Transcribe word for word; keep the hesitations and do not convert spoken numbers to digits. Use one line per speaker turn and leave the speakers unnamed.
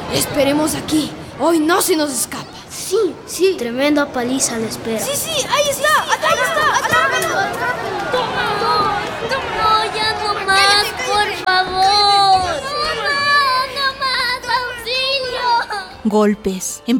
Esperemos aquí. Hoy no se nos escapa.
Sí, sí. Tremenda paliza la espera.
Sí, sí, ahí está. Acá está. Atrápalo.
No, ya no más, por favor. No, no, no más. Auxilio.
Golpes,